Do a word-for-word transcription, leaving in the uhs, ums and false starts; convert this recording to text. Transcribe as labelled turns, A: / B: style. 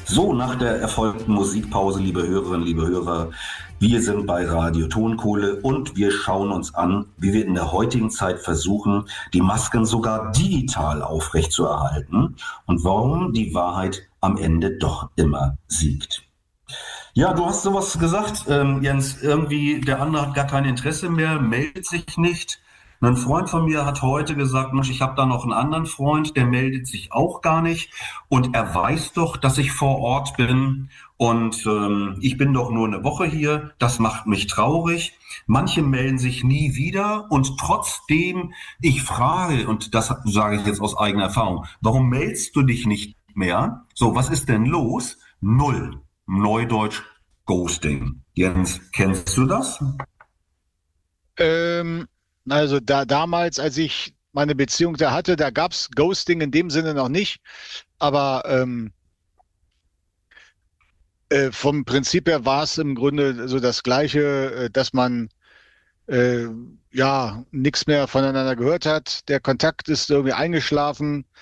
A: So, nach der erfolgten Musikpause, liebe Hörerinnen, liebe Hörer, wir sind bei Radio Tonkohle und wir schauen uns an, wie wir in der heutigen Zeit versuchen, die Masken sogar digital aufrechtzuerhalten und warum die Wahrheit am Ende doch immer siegt. Ja, du hast sowas gesagt, ähm, Jens, irgendwie der andere hat gar kein Interesse mehr, meldet sich nicht. Ein Freund von mir hat heute gesagt, Mensch, ich habe da noch einen anderen Freund, der meldet sich auch gar nicht und er weiß doch, dass ich vor Ort bin und ähm, ich bin doch nur eine Woche hier, das macht mich traurig. Manche melden sich nie wieder und trotzdem, ich frage, und das sage ich jetzt aus eigener Erfahrung, warum meldest du dich nicht mehr? So, was ist denn los? Null. Neudeutsch Ghosting. Jens, kennst du das?
B: Ähm, also da damals, als ich meine Beziehung da hatte, da gab's Ghosting in dem Sinne noch nicht. Aber ähm, äh, vom Prinzip her war es im Grunde so das Gleiche, äh, dass man äh, ja nichts mehr voneinander gehört hat. Der Kontakt ist irgendwie eingeschlafen.